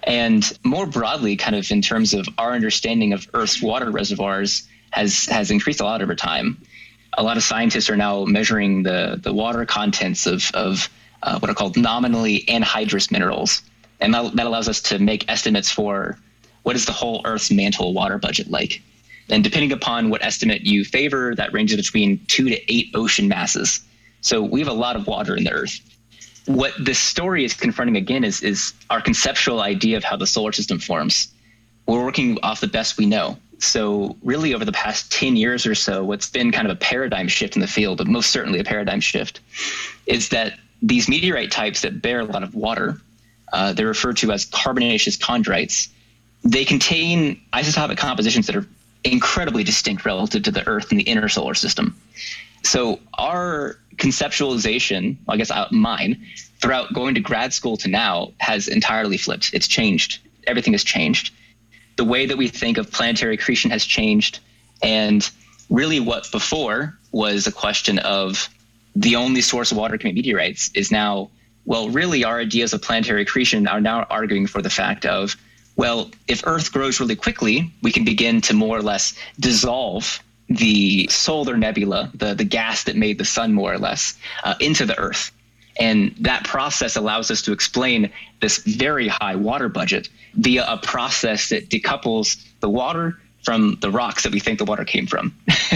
And more broadly, kind of in terms of our understanding of Earth's water reservoirs has increased a lot over time. A lot of scientists are now measuring the water contents of what are called nominally anhydrous minerals. And that allows us to make estimates for what is the whole Earth's mantle water budget like. And depending upon what estimate you favor, that ranges between 2 to 8 ocean masses. So we have a lot of water in the Earth. What this story is confronting again is our conceptual idea of how the solar system forms. We're working off the best we know. So really over the past 10 years or so, what's been kind of a paradigm shift in the field, but most certainly a paradigm shift, is that these meteorite types that bear a lot of water, they're referred to as carbonaceous chondrites. They contain isotopic compositions that are incredibly distinct relative to the Earth and the inner solar system. So our conceptualization, I guess mine, throughout going to grad school to now has entirely flipped. It's changed. Everything has changed. The way that we think of planetary accretion has changed. And really what before was a question of the only source of water can be meteorites is now, well, really our ideas of planetary accretion are now arguing for the fact of, well, if Earth grows really quickly, we can begin to more or less dissolve the solar nebula, the gas that made the sun more or less, into the Earth. And that process allows us to explain this very high water budget via a process that decouples the water from the rocks that we think the water came from.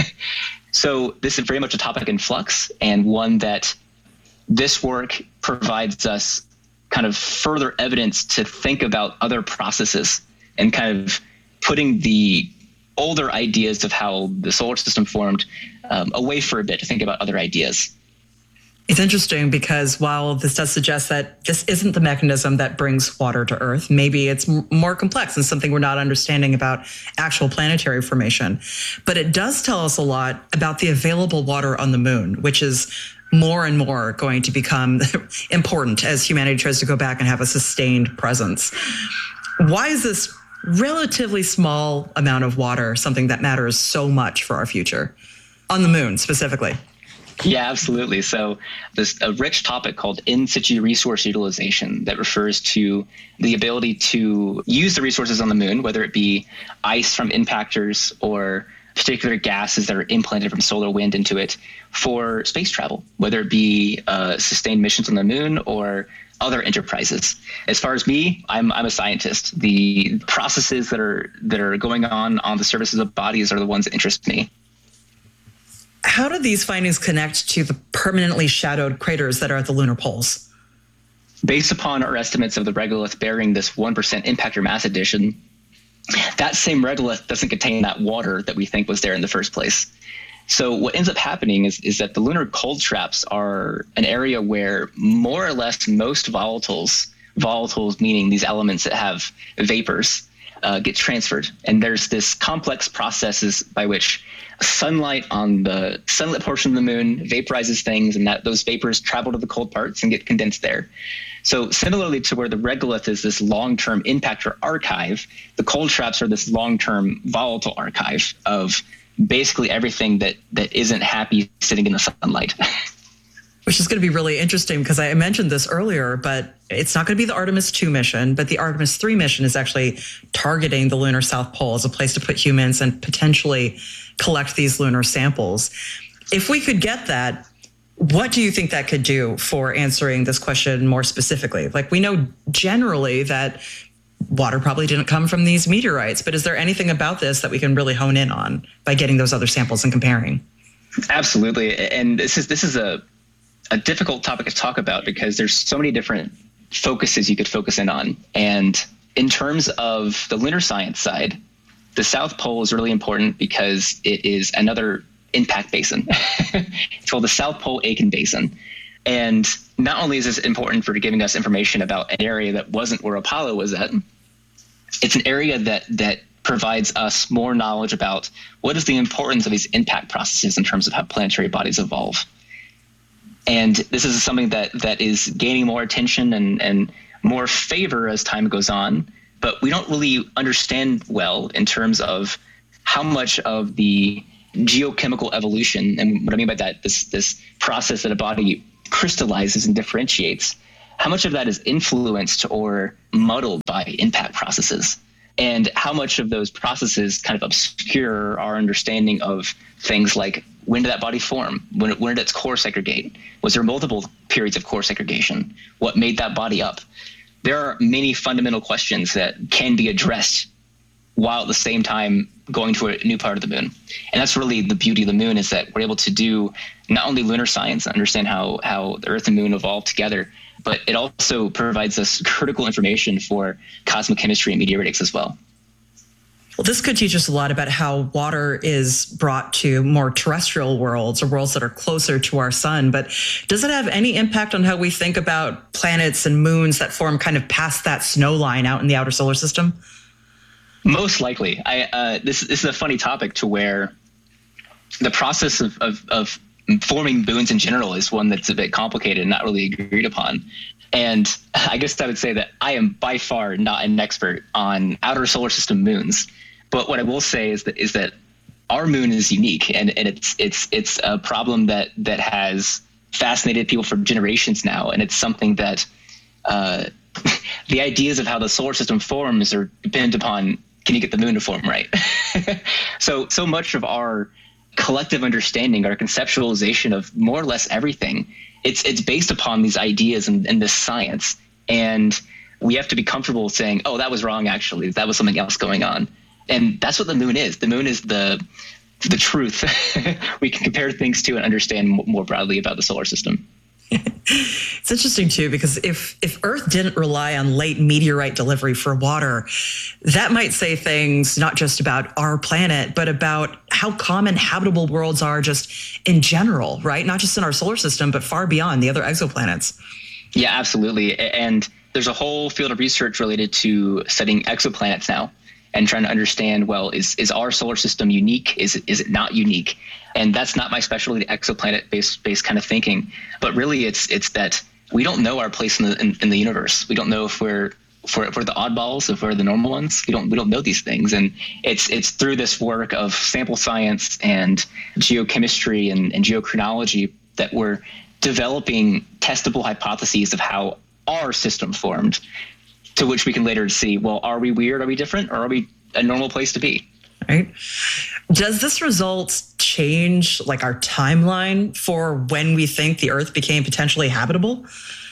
So this is very much a topic in flux, and one that this work provides us kind of further evidence to think about other processes and kind of putting the older ideas of how the solar system formed away for a bit to think about other ideas. It's interesting because while this does suggest that this isn't the mechanism that brings water to Earth, maybe it's more complex and something we're not understanding about actual planetary formation. But it does tell us a lot about the available water on the moon, which is more and more going to become important as humanity tries to go back and have a sustained presence. Why is this relatively small amount of water something that matters so much for our future on the moon specifically? Yeah, absolutely. So there's a rich topic called in situ resource utilization that refers to the ability to use the resources on the moon, whether it be ice from impactors or particular gases that are implanted from solar wind into it for space travel, whether it be sustained missions on the moon or other enterprises. As far as me, I'm a scientist. The processes that are going on the surfaces of bodies are the ones that interest me. How do these findings connect to the permanently shadowed craters that are at the lunar poles? Based upon our estimates of the regolith bearing this 1% impactor mass addition, that same regolith doesn't contain that water that we think was there in the first place. So what ends up happening is that the lunar cold traps are an area where more or less most volatiles meaning these elements that have vapors, get transferred. And there's this complex processes by which sunlight on the sunlit portion of the moon vaporizes things, and that those vapors travel to the cold parts and get condensed there. So similarly to where the regolith is this long-term impactor archive, the cold traps are this long-term volatile archive of basically everything that isn't happy sitting in the sunlight. Which is going to be really interesting because I mentioned this earlier, but it's not going to be the Artemis 2 mission, but the Artemis 3 mission is actually targeting the lunar South Pole as a place to put humans and potentially collect these lunar samples. If we could get that, what do you think that could do for answering this question more specifically? Like, we know generally that water probably didn't come from these meteorites, but is there anything about this that we can really hone in on by getting those other samples and comparing? Absolutely. And this is a difficult topic to talk about because there's so many different focuses you could focus in on. And in terms of the lunar science side, the South Pole is really important because it is another impact basin. It's called the South Pole Aitken Basin. And not only is this important for giving us information about an area that wasn't where Apollo was at, it's an area that provides us more knowledge about what is the importance of these impact processes in terms of how planetary bodies evolve. And this is something that is gaining more attention and more favor as time goes on, but we don't really understand well in terms of how much of the geochemical evolution, and what I mean by that, this process that a body crystallizes and differentiates, how much of that is influenced or muddled by impact processes? And how much of those processes kind of obscure our understanding of things like, when did that body form? When did its core segregate? Was there multiple periods of core segregation? What made that body up? There are many fundamental questions that can be addressed while at the same time going to a new part of the moon. And that's really the beauty of the moon, is that we're able to do not only lunar science, understand how the Earth and moon evolved together, but it also provides us critical information for cosmic chemistry and meteoritics as well. Well, this could teach us a lot about how water is brought to more terrestrial worlds, or worlds that are closer to our sun. But does it have any impact on how we think about planets and moons that form kind of past that snow line out in the outer solar system? Most likely. This is a funny topic, to where the process of forming moons in general is one that's a bit complicated and not really agreed upon. And I guess I would say that I am by far not an expert on outer solar system moons. But what I will say is that our moon is unique, and it's a problem that has fascinated people for generations now. And it's something that the ideas of how the solar system forms are dependent upon, can you get the moon to form right? So much of our collective understanding, our conceptualization of more or less everything, it's based upon these ideas and this science. And we have to be comfortable saying, oh, that was wrong, actually. That was something else going on. And that's what the moon is. The moon is the truth we can compare things to and understand more broadly about the solar system. It's interesting, too, because if Earth didn't rely on late meteorite delivery for water, that might say things not just about our planet, but about how common habitable worlds are just in general, right? Not just in our solar system, but far beyond the other exoplanets. Yeah, absolutely. And there's a whole field of research related to studying exoplanets now and trying to understand, well, is our solar system unique? Is it not unique? And that's not my specialty, exoplanet-based kind of thinking. But really, it's that we don't know our place in the universe. We don't know if we're the oddballs, if we're the normal ones. We don't know these things. And it's through this work of sample science and geochemistry and geochronology that we're developing testable hypotheses of how our system formed, to which we can later see, well, are we weird? Are we different? Or are we a normal place to be? Right. Does this result change like our timeline for when we think the Earth became potentially habitable?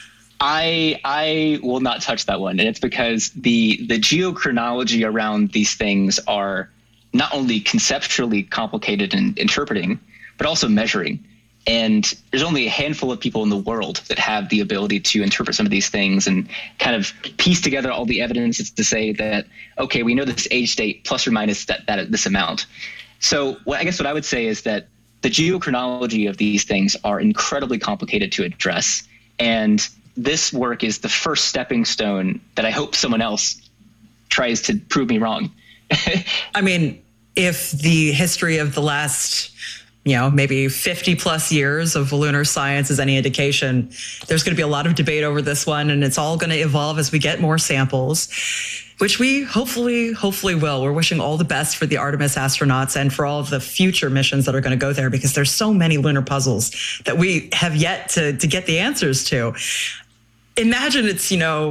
I will not touch that one. And it's because the geochronology around these things are not only conceptually complicated in interpreting, but also measuring. And there's only a handful of people in the world that have the ability to interpret some of these things and kind of piece together all the evidence to say that, okay, we know this age date plus or minus that this amount. So I guess what I would say is that the geochronology of these things are incredibly complicated to address. And this work is the first stepping stone that I hope someone else tries to prove me wrong. I mean, if the history of the last maybe 50 plus years of lunar science is any indication, there's going to be a lot of debate over this one, and it's all going to evolve as we get more samples, which we hopefully will. We're wishing all the best for the Artemis astronauts and for all of the future missions that are going to go there, because there's so many lunar puzzles that we have yet to get the answers to. Imagine it's,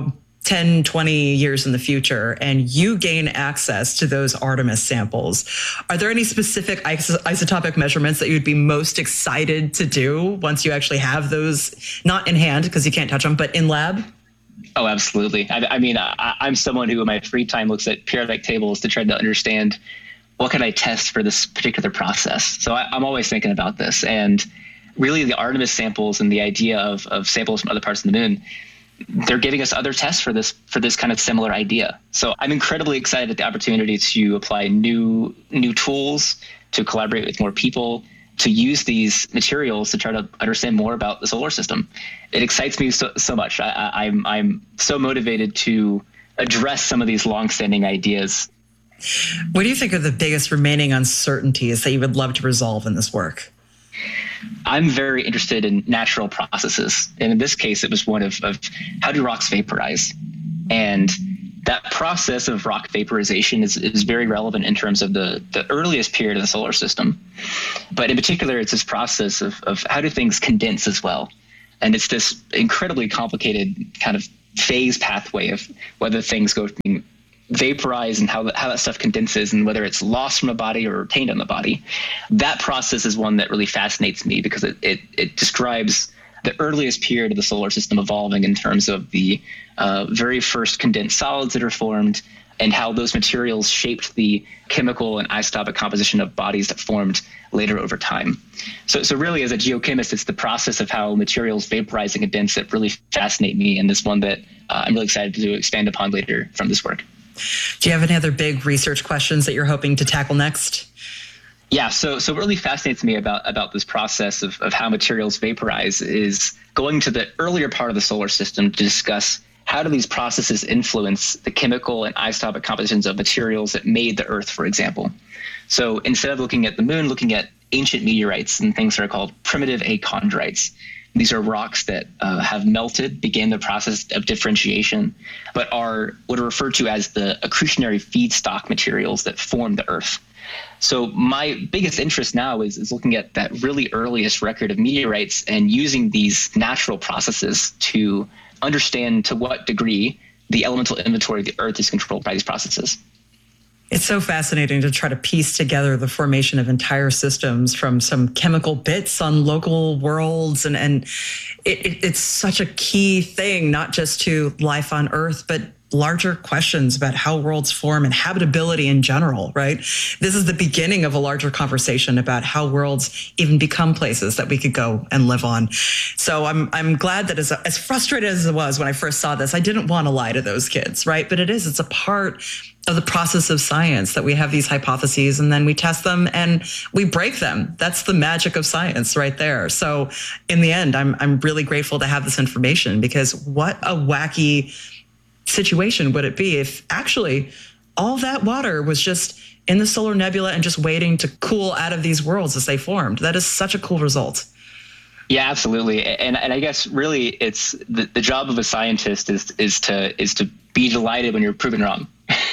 10, 20 years in the future, and you gain access to those Artemis samples. Are there any specific isotopic measurements that you'd be most excited to do once you actually have those, not in hand because you can't touch them, but in lab? Oh, absolutely. I mean, I'm someone who in my free time looks at periodic tables to try to understand what can I test for this particular process. So I'm always thinking about this. And really the Artemis samples and the idea of samples from other parts of the moon, they're giving us other tests for this kind of similar idea. So I'm incredibly excited at the opportunity to apply new tools, to collaborate with more people, to use these materials to try to understand more about the solar system. It excites me so much. I'm so motivated to address some of these longstanding ideas. What do you think are the biggest remaining uncertainties that you would love to resolve in this work? I'm very interested in natural processes. And in this case, it was one of how do rocks vaporize? And that process of rock vaporization is very relevant in terms of the earliest period of the solar system. But in particular, it's this process of how do things condense as well? And it's this incredibly complicated kind of phase pathway of whether things go from vaporize and how that stuff condenses and whether it's lost from a body or retained in the body. That process is one that really fascinates me because it describes the earliest period of the solar system evolving in terms of the very first condensed solids that are formed and how those materials shaped the chemical and isotopic composition of bodies that formed later over time. So really, as a geochemist, it's the process of how materials vaporize and condense that really fascinate me, and this one that I'm really excited to expand upon later from this work. Do you have any other big research questions that you're hoping to tackle next? Yeah, so what really fascinates me about this process of how materials vaporize is going to the earlier part of the solar system to discuss how do these processes influence the chemical and isotopic compositions of materials that made the Earth, for example. So instead of looking at the moon, looking at ancient meteorites and things that are called primitive achondrites. These are rocks that have melted, began the process of differentiation, but are what are referred to as the accretionary feedstock materials that form the Earth. So my biggest interest now is looking at that really earliest record of meteorites and using these natural processes to understand to what degree the elemental inventory of the Earth is controlled by these processes. It's so fascinating to try to piece together the formation of entire systems from some chemical bits on local worlds. And it's such a key thing, not just to life on Earth, but larger questions about how worlds form and habitability in general, right? This is the beginning of a larger conversation about how worlds even become places that we could go and live on. So I'm glad that as frustrated as it was when I first saw this, I didn't want to lie to those kids, right? But it's a part of the process of science that we have these hypotheses and then we test them and we break them. That's the magic of science right there. So in the end, I'm really grateful to have this information because what a wacky situation would it be if actually all that water was just in the solar nebula and just waiting to cool out of these worlds as they formed? That is such a cool result. Yeah, absolutely. And I guess really it's the job of a scientist is to be delighted when you're proven wrong.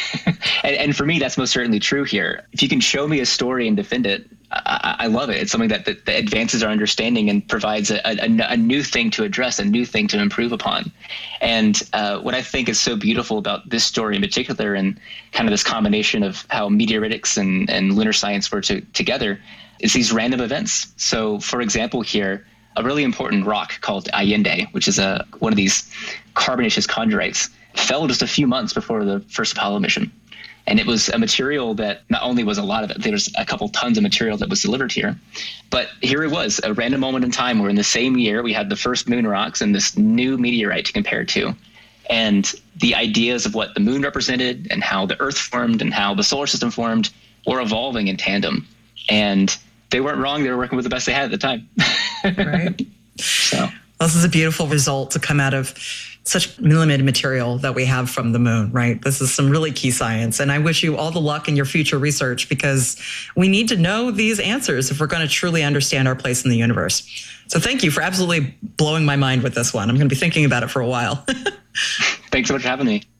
and for me, that's most certainly true here. If you can show me a story and defend it, I love it. It's something that advances our understanding and provides a new thing to address, a new thing to improve upon. And what I think is so beautiful about this story in particular and kind of this combination of how meteoritics and lunar science were together is these random events. So for example here, a really important rock called Allende, which is one of these carbonaceous chondrites, fell just a few months before the first Apollo mission. And it was a material that not only was a lot of it, there was a couple tons of material that was delivered here, but here it was, a random moment in time where in the same year we had the first moon rocks and this new meteorite to compare to. And the ideas of what the moon represented and how the Earth formed and how the solar system formed were evolving in tandem. And they weren't wrong. They were working with the best they had at the time. Right. So this is a beautiful result to come out of such limited material that we have from the moon, right? This is some really key science. And I wish you all the luck in your future research because we need to know these answers if we're going to truly understand our place in the universe. So thank you for absolutely blowing my mind with this one. I'm going to be thinking about it for a while. Thanks so much for having me.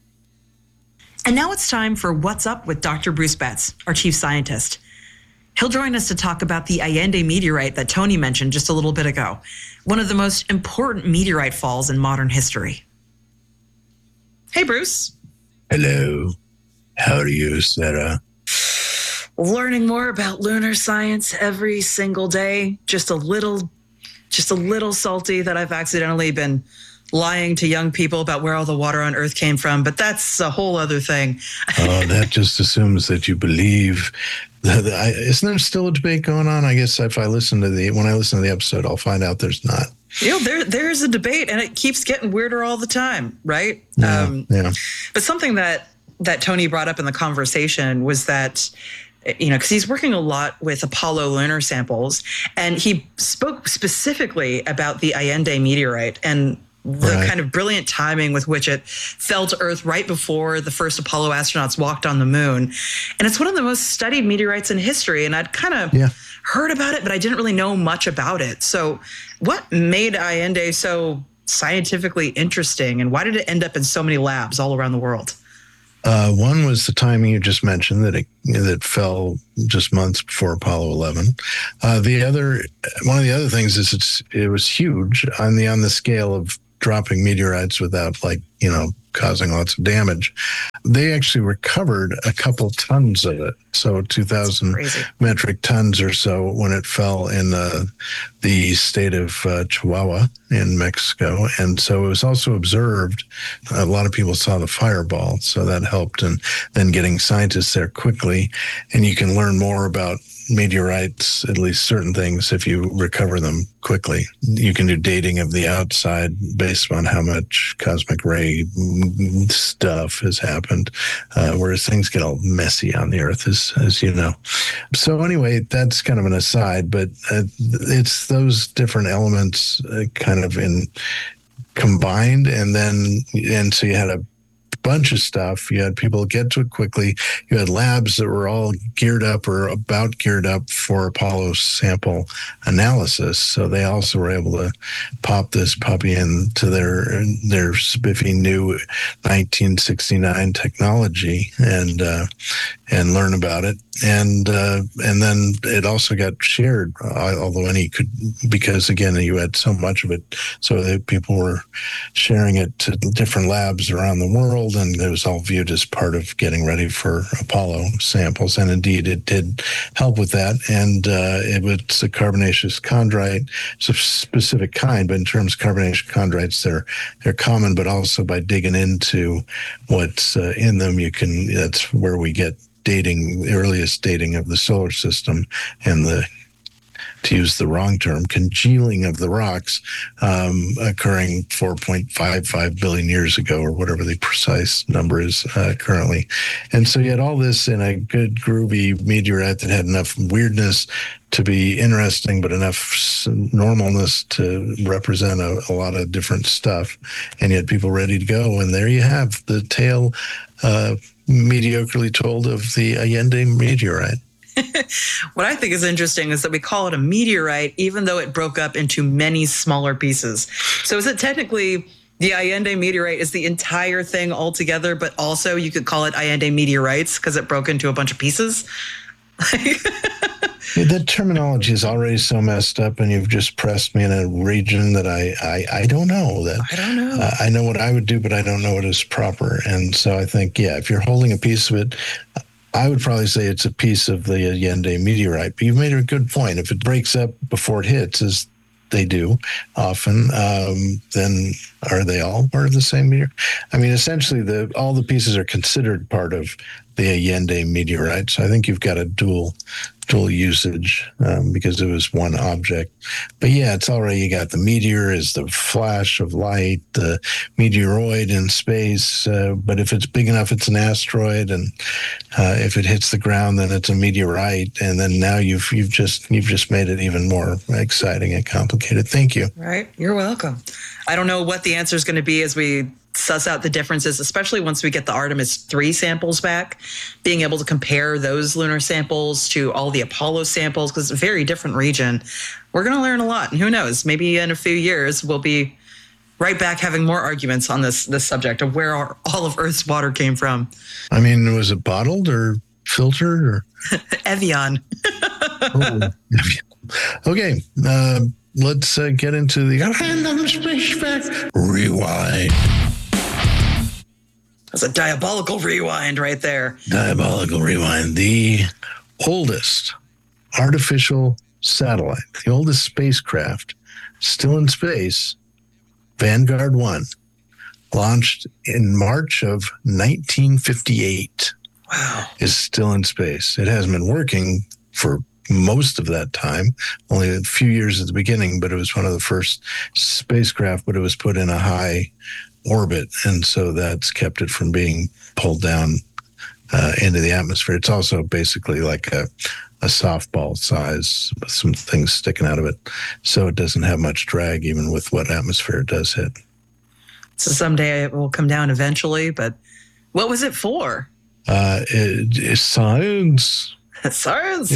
And now it's time for What's Up with Dr. Bruce Betts, our chief scientist. He'll join us to talk about the Allende meteorite that Tony mentioned just a little bit ago, one of the most important meteorite falls in modern history. Hey, Bruce. Hello. How are you, Sarah? Learning more about lunar science every single day. Just a little salty that I've accidentally been lying to young people about where all the water on Earth came from, but that's a whole other thing. Oh, that just assumes that you believe. Isn't there still a debate going on? I guess when I listen to the episode, I'll find out there's not. There's a debate, and it keeps getting weirder all the time, right? Yeah. But something that Tony brought up in the conversation was that, because he's working a lot with Apollo lunar samples, and he spoke specifically about the Allende meteorite and the kind of brilliant timing with which it fell to Earth right before the first Apollo astronauts walked on the moon. And it's one of the most studied meteorites in history. And I'd kind of heard about it, but I didn't really know much about it. So what made Allende so scientifically interesting, and why did it end up in so many labs all around the world? One was the timing you just mentioned, that fell just months before Apollo 11. One of the other things is it was huge on the scale of dropping meteorites without causing lots of damage. They actually recovered a couple tons of it, so 2,000 metric tons or so when it fell in the state of Chihuahua in Mexico. And so it was also observed. A lot of people saw the fireball, so that helped. And then getting scientists there quickly, and you can learn more about meteorites, at least certain things, if you recover them quickly. You can do dating of the outside based on how much cosmic ray stuff has happened, whereas things get all messy on the Earth, as you know. So anyway, that's kind of an aside, but it's those different elements kind of combined, and so you had a bunch of stuff. You had people get to it quickly. You had labs that were all geared up or about geared up for Apollo sample analysis. So they also were able to pop this puppy into their spiffy new 1969 technology and learn about it. And then it also got shared, although because again, you had so much of it, so that people were sharing it to different labs around the world, and it was all viewed as part of getting ready for Apollo samples. And indeed, it did help with that. And it was a carbonaceous chondrite. It's a specific kind, but in terms of carbonaceous chondrites, they're common, but also by digging into what's in them, that's where we get the earliest dating of the solar system, and to use the wrong term, congealing of the rocks occurring 4.55 billion years ago, or whatever the precise number is currently. And so you had all this in a good groovy meteorite that had enough weirdness to be interesting, but enough normalness to represent a lot of different stuff. And you had people ready to go. And there you have the tale mediocrely told of the Allende meteorite. What I think is interesting is that we call it a meteorite, even though it broke up into many smaller pieces. So is it technically the Allende meteorite is the entire thing altogether, but also you could call it Allende meteorites because it broke into a bunch of pieces? The terminology is already so messed up, and you've just pressed me in a region that I don't know. I don't know. I know what I would do, but I don't know what is proper. And so I think, if you're holding a piece of it, I would probably say it's a piece of the Allende meteorite. But you've made a good point. If it breaks up before it hits, as they do often, then are they all part of the same meteor? I mean, essentially, all the pieces are considered part of the Allende meteorite. So I think you've got a dual usage because it was one object. But it's already, you got the meteor is the flash of light, the meteoroid in space. But if it's big enough, it's an asteroid, and if it hits the ground, then it's a meteorite. And then now you've just made it even more exciting and complicated. Thank you. Right, you're welcome. I don't know what the answer is going to be as we suss out the differences, especially once we get the Artemis 3 samples back, being able to compare those lunar samples to all the Apollo samples, because it's a very different region. We're going to learn a lot. And who knows, maybe in a few years, we'll be right back having more arguments on this subject of where all of Earth's water came from. I mean, was it bottled or filtered or? Evian. Okay. Let's get into the random space fact rewind. That's a diabolical rewind right there. Diabolical rewind. The oldest artificial satellite, the oldest spacecraft still in space, Vanguard 1, launched in March of 1958. Wow. Is still in space. It hasn't been working for most of that time, only a few years at the beginning, but it was one of the first spacecraft, but it was put in a high orbit, and so that's kept it from being pulled down into the atmosphere. It's also basically like a softball size with some things sticking out of it, so it doesn't have much drag even with what atmosphere it does hit. So someday it will come down eventually, but what was it for? It's science. Science?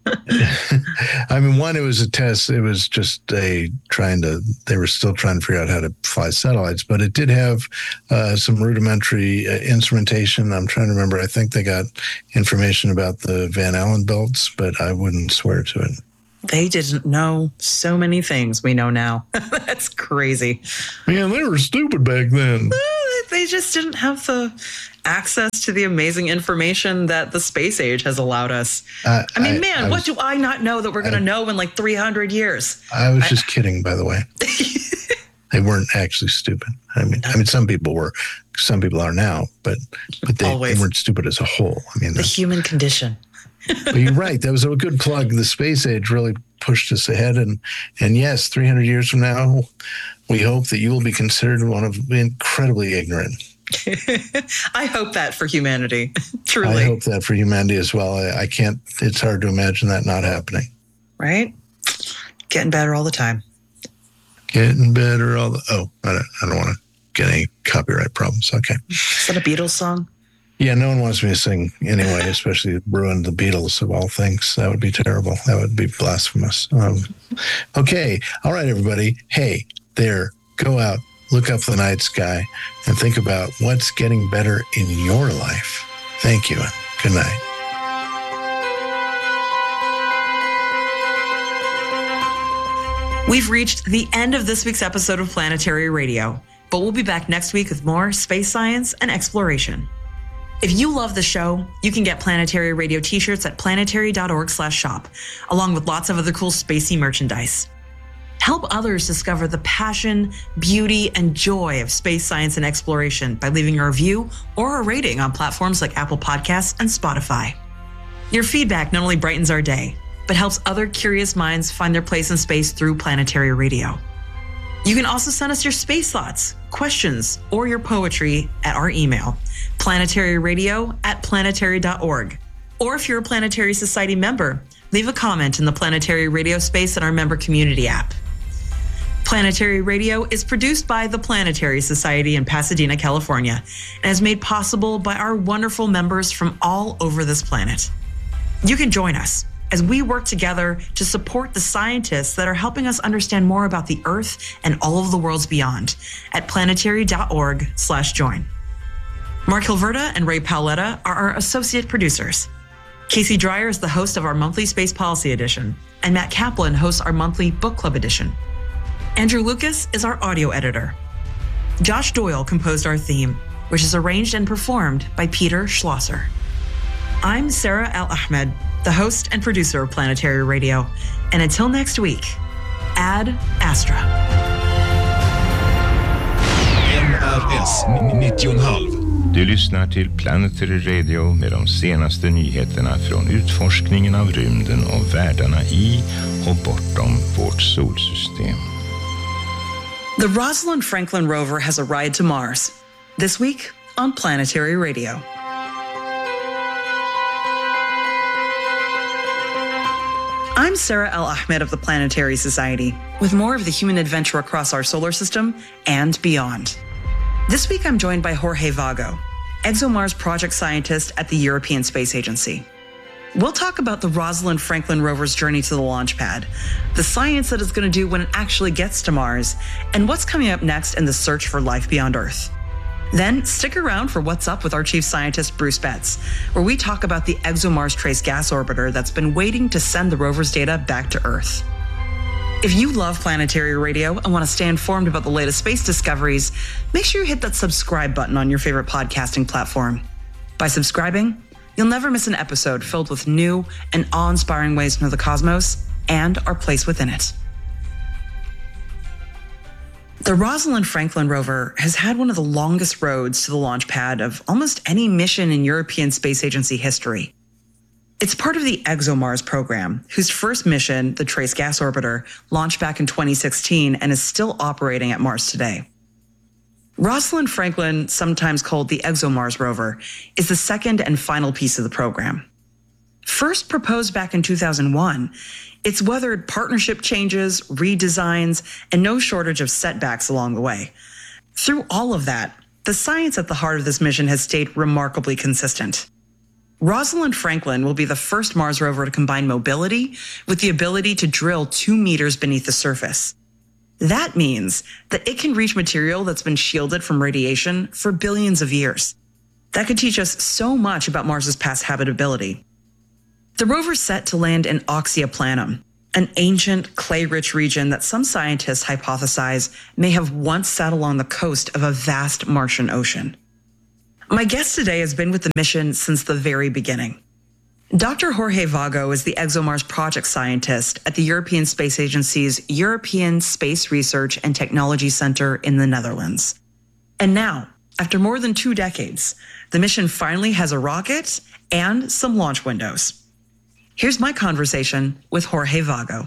I mean, one, it was a test. It was just they were still trying to figure out how to fly satellites, but it did have some rudimentary instrumentation. I'm trying to remember. I think they got information about the Van Allen belts, but I wouldn't swear to it. They didn't know so many things we know now. That's crazy. Man, they were stupid back then. They just didn't have the access to the amazing information that the space age has allowed us. What do I not know that we're going to know in like 300 years? I was just kidding, by the way. They weren't actually stupid. I mean, some people were. Some people are now, but they weren't stupid as a whole. I mean, the human condition. But you're right. That was a good plug. The space age really pushed us ahead. And yes, 300 years from now, we hope that you will be considered one of incredibly ignorant. I hope that for humanity. Truly. I hope that for humanity as well. I can't, it's hard to imagine that not happening. Right? Getting better all the time. Getting better all the, I don't want to get any copyright problems. Okay. Is that a Beatles song? Yeah, no one wants me to sing anyway, especially ruin the Beatles of all things. That would be terrible. That would be blasphemous. Okay. All right, everybody. Hey, there, go out, look up the night sky, and think about what's getting better in your life. Thank you, and good night. We've reached the end of this week's episode of Planetary Radio, but we'll be back next week with more space science and exploration. If you love the show, you can get Planetary Radio t-shirts at planetary.org/shop, along with lots of other cool spacey merchandise. Help others discover the passion, beauty, and joy of space science and exploration by leaving a review or a rating on platforms like Apple Podcasts and Spotify. Your feedback not only brightens our day, but helps other curious minds find their place in space through Planetary Radio. You can also send us your space thoughts, questions, or your poetry at our email, planetaryradio@planetary.org. Or if you're a Planetary Society member, leave a comment in the Planetary Radio space in our member community app. Planetary Radio is produced by the Planetary Society in Pasadena, California, and is made possible by our wonderful members from all over this planet. You can join us as we work together to support the scientists that are helping us understand more about the Earth and all of the worlds beyond at planetary.org/join. Mark Hilverda and Ray Paoletta are our associate producers. Casey Dreyer is the host of our monthly Space Policy Edition, and Matt Kaplan hosts our monthly Book Club Edition. Andrew Lucas is our audio editor. Josh Doyle composed our theme, which is arranged and performed by Peter Schlosser. I'm Sarah Al-Ahmed, the host and producer of Planetary Radio. And until next week, Ad Astra. NRS 90,5. Du lyssnar till Planetary Radio med de senaste nyheterna från utforskningen av rymden och världarna i och bortom vårt solsystem. The Rosalind Franklin rover has a ride to Mars. This week on Planetary Radio. I'm Sarah Al-Ahmed of the Planetary Society, with more of the human adventure across our solar system and beyond. This week, I'm joined by Jorge Vago, ExoMars project scientist at the European Space Agency. We'll talk about the Rosalind Franklin rover's journey to the launch pad, the science that it's going to do when it actually gets to Mars, and what's coming up next in the search for life beyond Earth. Then stick around for What's Up with our chief scientist, Bruce Betts, where we talk about the ExoMars Trace Gas Orbiter that's been waiting to send the rover's data back to Earth. If you love Planetary Radio and want to stay informed about the latest space discoveries, make sure you hit that subscribe button on your favorite podcasting platform. By subscribing, you'll never miss an episode filled with new and awe-inspiring ways to know the cosmos and our place within it. The Rosalind Franklin rover has had one of the longest roads to the launch pad of almost any mission in European Space Agency history. It's part of the ExoMars program, whose first mission, the Trace Gas Orbiter, launched back in 2016 and is still operating at Mars today. Rosalind Franklin, sometimes called the ExoMars rover, is the second and final piece of the program. First proposed back in 2001, it's weathered partnership changes, redesigns, and no shortage of setbacks along the way. Through all of that, the science at the heart of this mission has stayed remarkably consistent. Rosalind Franklin will be the first Mars rover to combine mobility with the ability to drill 2 meters beneath the surface. That means that it can reach material that's been shielded from radiation for billions of years. That could teach us so much about Mars's past habitability. The rover's set to land in Oxyaplanum, an ancient clay-rich region that some scientists hypothesize may have once sat along the coast of a vast Martian ocean. My guest today has been with the mission since the very beginning. Dr. Jorge Vago is the ExoMars project scientist at the European Space Agency's European Space Research and Technology Center in the Netherlands. And now, after more than 2 decades, the mission finally has a rocket and some launch windows. Here's my conversation with Jorge Vago.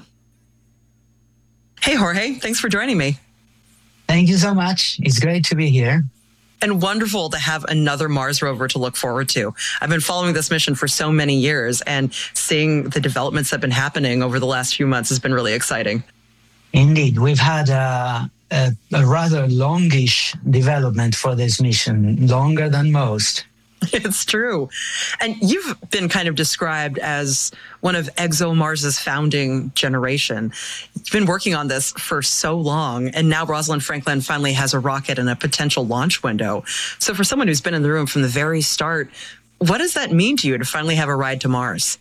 Hey, Jorge, thanks for joining me. Thank you so much. It's great to be here. And wonderful to have another Mars rover to look forward to. I've been following this mission for so many years, and seeing the developments that have been happening over the last few months has been really exciting. Indeed. We've had a rather longish development for this mission, longer than most. It's true. And you've been kind of described as one of ExoMars's founding generation. You've been working on this for so long, and now Rosalind Franklin finally has a rocket and a potential launch window. So for someone who's been in the room from the very start, what does that mean to you to finally have a ride to Mars?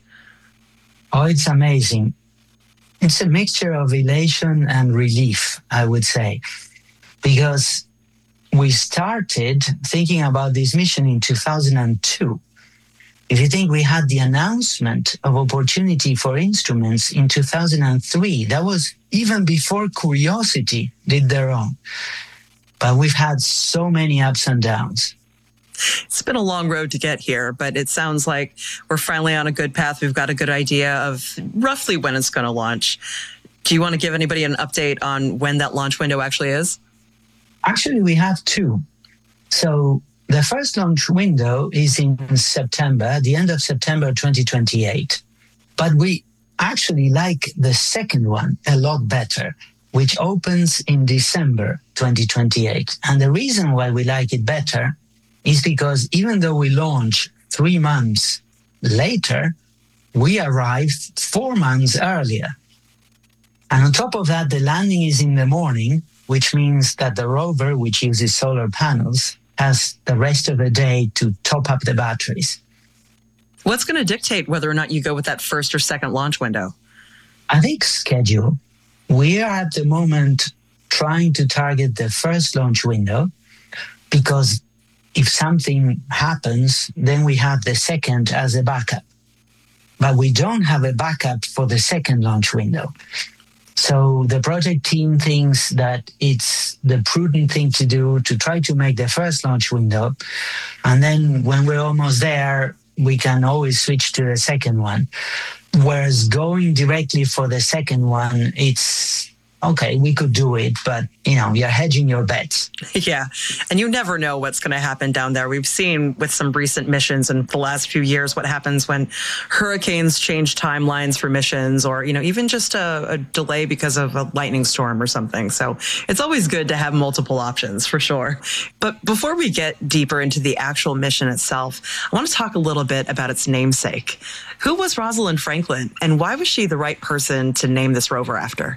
Oh, it's amazing. It's a mixture of elation and relief, I would say, because we started thinking about this mission in 2002. If you think we had the announcement of opportunity for instruments in 2003, that was even before Curiosity did their own. But we've had so many ups and downs. It's been a long road to get here, but it sounds like we're finally on a good path. We've got a good idea of roughly when it's going to launch. Do you want to give anybody an update on when that launch window actually is? Actually, we have 2. So the first launch window is in September, the end of September 2028. But we actually like the second one a lot better, which opens in December 2028. And the reason why we like it better is because even though we launch 3 months later, we arrive 4 months earlier. And on top of that, the landing is in the morning, which means that the rover, which uses solar panels, has the rest of the day to top up the batteries. What's going to dictate whether or not you go with that first or second launch window? I think schedule. We are at the moment trying to target the first launch window because if something happens, then we have the second as a backup. But we don't have a backup for the second launch window. So the project team thinks that it's the prudent thing to do to try to make the first launch window. And then when we're almost there, we can always switch to the second one. Whereas going directly for the second one, it's okay, we could do it, but you're hedging your bets. Yeah. And you never know what's going to happen down there. We've seen with some recent missions in the last few years what happens when hurricanes change timelines for missions, or, even just a delay because of a lightning storm or something. So it's always good to have multiple options for sure. But before we get deeper into the actual mission itself, I want to talk a little bit about its namesake. Who was Rosalind Franklin, and why was she the right person to name this rover after?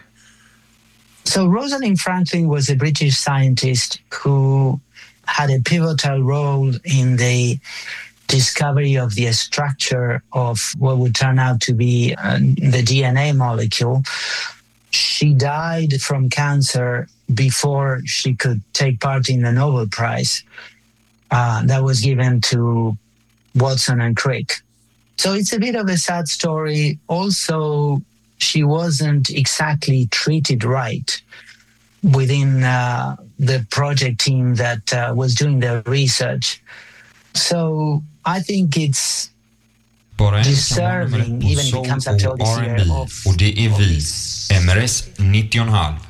So Rosalind Franklin was a British scientist who had a pivotal role in the discovery of the structure of what would turn out to be the DNA molecule. She died from cancer before she could take part in the Nobel Prize that was given to Watson and Crick. So it's a bit of a sad story. Also, she wasn't exactly treated right within the project team that was doing the research. So I think it's deserving, even if it comes up to this year, och det är vi, MRS 90,5.